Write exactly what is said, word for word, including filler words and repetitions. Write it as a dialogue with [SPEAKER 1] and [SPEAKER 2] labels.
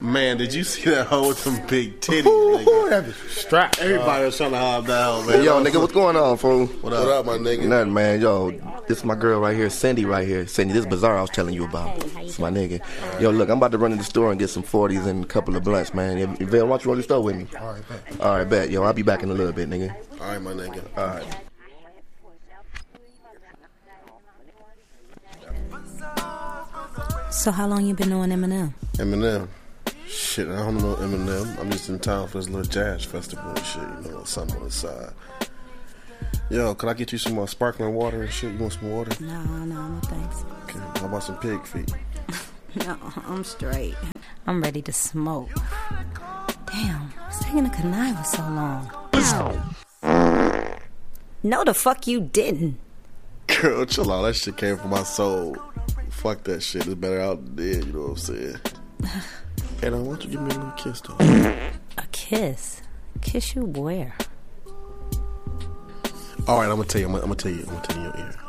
[SPEAKER 1] Man, did you see that hoe with them big titties?
[SPEAKER 2] Ooh, that bitch strapped.
[SPEAKER 1] Everybody was trying to hop that hoe, man.
[SPEAKER 3] Yo, nigga, what's going on, fool?
[SPEAKER 1] What up?
[SPEAKER 4] What up, my nigga?
[SPEAKER 3] Nothing, man. Yo, this is my girl right here, Cindy right here. Cindy, this bazaar I was telling you about. It's my nigga. Yo, look, I'm about to run in the store and get some forties and a couple of blunts, man. If, Vail, why don't you roll the store with me?
[SPEAKER 2] All right, bet.
[SPEAKER 3] All right, bet. Yo, I'll be back in a little bit, nigga.
[SPEAKER 4] All right, my nigga.
[SPEAKER 3] All right.
[SPEAKER 5] So how long you been knowing Eminem?
[SPEAKER 4] Eminem. Shit, I don't know Eminem. I'm just in town for this little jazz festival and shit, you know, something on the side. Yo, could I get you some uh, sparkling water and shit? You want some water?
[SPEAKER 5] No, no, no thanks.
[SPEAKER 4] Okay, how about some pig feet?
[SPEAKER 5] No, I'm straight. I'm ready to smoke. Damn, it's taking a connive so long. No, the fuck you didn't.
[SPEAKER 4] Girl, chill out. That shit came from my soul. Fuck that shit. It's better out than dead, you know what I'm saying? Hey, now, why don't you give me a little kiss, though?
[SPEAKER 5] A kiss? Kiss you where?
[SPEAKER 4] All right, I'm gonna tell you. I'm gonna, I'm gonna tell you. I'm gonna tell you in your ear.